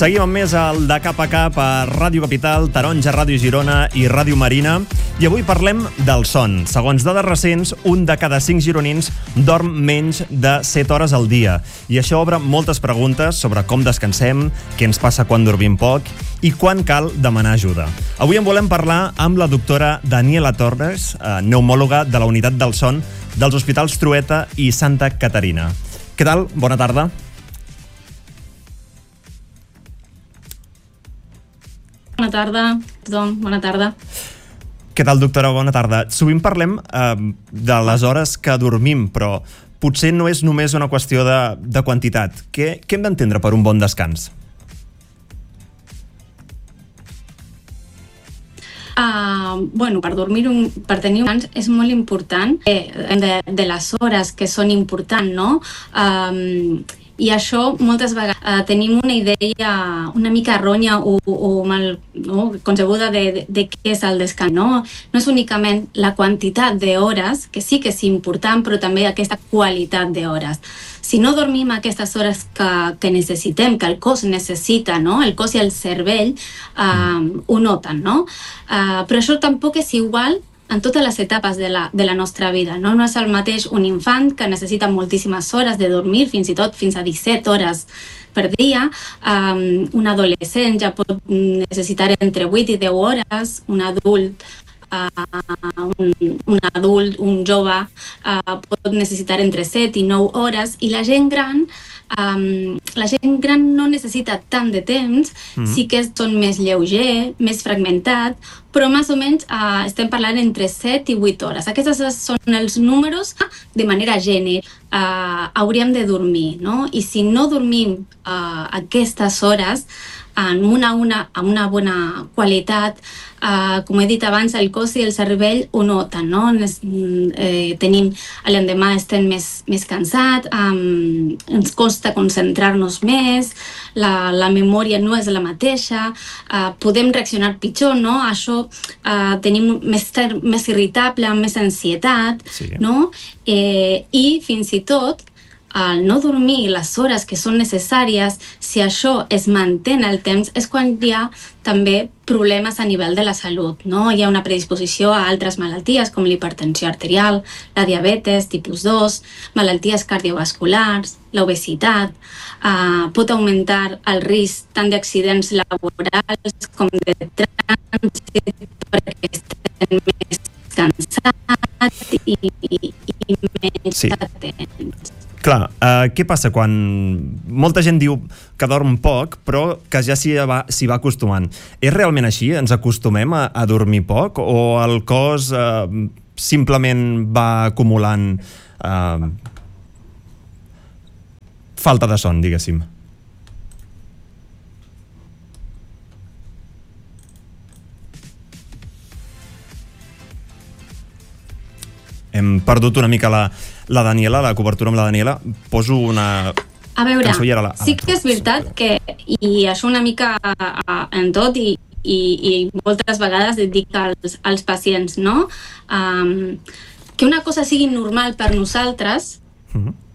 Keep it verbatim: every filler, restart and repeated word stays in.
Seguim amb més el De Cap a Cap a Ràdio Capital, Taronja, Ràdio Girona i Ràdio Marina. I avui parlem del son. Segons dades recents, un de cada cinc gironins dorm menys de set hores al dia. I això obre moltes preguntes sobre com descansem, què ens passa quan dormim poc i quan cal demanar ajuda. Avui en volem parlar amb la doctora Daniela Torres, neumòloga de la Unitat del Son dels Hospitals Trueta i Santa Caterina. Què tal? Bona tarda. Bona tarda, tothom. Bona tarda. Què tal, doctora? Bona tarda. Sovint parlem eh, de les hores que dormim, però potser no és només una qüestió de, de quantitat. Què, què hem d'entendre per un bon descans? Uh, bueno, per dormir, un, per tenir un descans és molt important. Eh, de, de les hores que són importants, no? Um, I això moltes vegades uh, tenim una idea una mica errònia o, o mal no? concebuda de, de, de què és el descans. No? No és únicament la quantitat d'hores, que sí que és important, però també aquesta qualitat d'hores. Si no dormim aquestes hores que, que necessitem, que el cos necessita, no? El cos i el cervell uh, ho noten, no? Uh, però això tampoc és igual en totes les etapes de la, de la nostra vida. No? No és el mateix un infant que necessita moltíssimes hores de dormir, fins i tot fins a disset hores per dia. Um, un adolescent ja pot necessitar entre vuit i deu hores, un adult Uh, un, un adult, un jove uh, pot necessitar entre set i nou hores i la gent gran um, la gent gran no necessita tant de temps, mm. sí que són més lleuger, més fragmentat, però més o menys uh, estem parlant entre set i vuit hores. Aquests són els números de manera general uh, hauríem de dormir, no? I si no dormim uh, aquestes hores en una, una, amb una bona qualitat, uh, com he dit abans, el cos i el cervell ho noten, no? Eh, tenim, l'endemà estem més, més cansats, um, ens costa concentrar-nos més, la, la memòria no és la mateixa, uh, podem reaccionar pitjor, no? Això uh, tenim més, més irritable, més ansietat, sí. No? Eh, I fins i tot al no dormir les hores que són necessàries, si això es manté en el temps, és quan hi ha també problemes a nivell de la salut, no? Hi ha una predisposició a altres malalties com l'hipertensió arterial, la diabetes tipus dos, malalties cardiovasculars, l'obesitat, uh, pot augmentar el risc tant d'accidents laborals com de trànsit perquè estem més cansats i, i, i menys sí. atents. Clar, uh, què passa quan molta gent diu que dorm poc, però que ja s'hi va, s'hi va acostumant? És realment així? Ens acostumem a, a dormir poc? O el cos uh, simplement va acumulant uh, falta de son, diguéssim? Hem perdut una mica la, la Daniela, la cobertura amb la Daniela. Poso una... A veure, a la, a sí que és veritat que, i això una mica en tot, i, i, i moltes vegades et dic als, als pacients, no? Um, que una cosa sigui normal per nosaltres, uh-huh.